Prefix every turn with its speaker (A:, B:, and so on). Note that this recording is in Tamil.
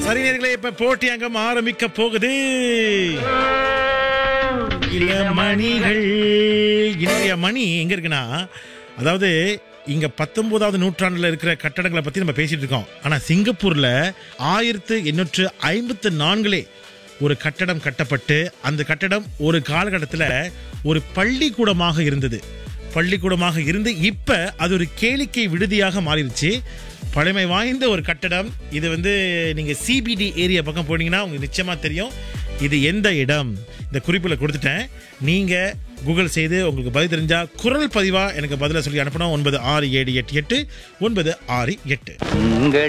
A: சரி நேயர்களே, இப்ப போட்டி அங்கம் ஆரம்பிக்க போகுது. இளமணிகள். இன்றைய மணி எங்க இருக்குன்னா, அதாவது இங்க 19வது நூற்றாண்டுல இருக்கிற கட்டடங்களை பத்தி நம்ம பேசிட்டு இருக்கோம். ஆனா சிங்கப்பூர்ல 1854 ஒரு கட்டடம் கட்டப்பட்டு, அந்த கட்டடம் ஒரு காலகட்டத்தில் ஒரு பள்ளிக்கூடமாக இருந்தது. பள்ளிக்கூடமாக இருந்து இப்ப அது ஒரு கேளிக்கை விடுதியாக மாறிடுச்சு. பழமை வாய்ந்த ஒரு கட்டடம் இது. நீங்க சிபிடி ஏரியா பக்கம் போனீங்கன்னா உங்களுக்கு நிச்சயமா தெரியும் இது எந்த இடம். இந்த குறிப்பில் கொடுத்துட்டேன். நீங்க கூகுள் செய்து உங்களுக்கு பதில் தெரிஞ்சா குரல் பதிவா எனக்கு பதில சொல்லி அனுப்பணும். 96788968.